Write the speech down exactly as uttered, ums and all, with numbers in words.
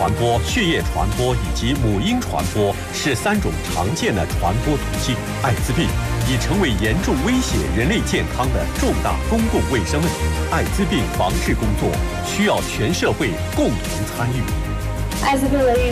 传播、血液传播以及母婴传播是三种常见的传播途径。艾滋病已成为严重威胁人类健康的重大公共卫生问题。艾滋病防治工作需要全社会共同参与。 艾滋病的预